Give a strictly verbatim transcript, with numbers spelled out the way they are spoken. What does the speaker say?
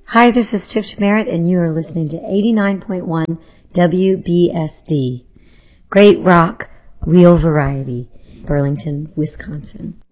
Hi, this is Tiff Merritt, and you are listening to eighty-nine point one W B S D. Great rock, real variety, Burlington, Wisconsin.